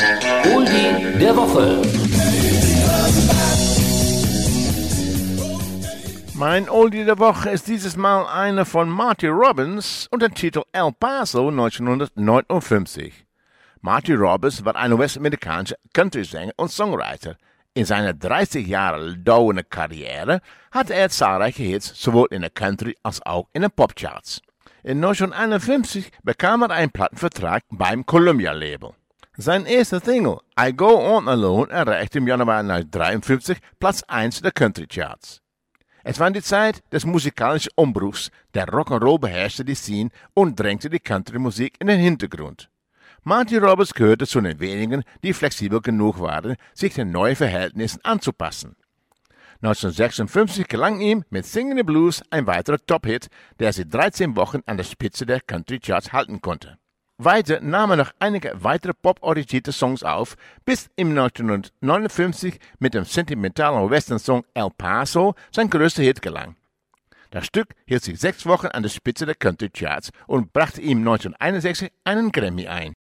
Oldie der Woche. Mein Oldie der Woche ist dieses Mal einer von Marty Robbins und der Titel El Paso 1959. Marty Robbins war ein US-amerikanischer Country-Sänger und Songwriter. In seiner 30 Jahre dauernden Karriere hatte er zahlreiche Hits sowohl in der Country- als auch in den Popcharts. In 1951 bekam er einen Plattenvertrag beim Columbia-Label. Sein erster Single, I Go On Alone, erreichte im Januar 1953 Platz 1 der Country-Charts. Es war die Zeit des musikalischen Umbruchs, der Rock'n'Roll beherrschte die Szene und drängte die Country-Musik in den Hintergrund. Marty Robbins gehörte zu den wenigen, die flexibel genug waren, sich den neuen Verhältnissen anzupassen. 1956 gelang ihm mit Singin' the Blues ein weiterer Top-Hit, der sie 13 Wochen an der Spitze der Country-Charts halten konnte. Weiter nahm er noch einige weitere pop-orientierte Songs auf, bis im 1959 mit dem sentimentalen Western-Song El Paso sein größter Hit gelang. Das Stück hielt sich 6 Wochen an der Spitze der Country-Charts und brachte ihm 1961 einen Grammy ein.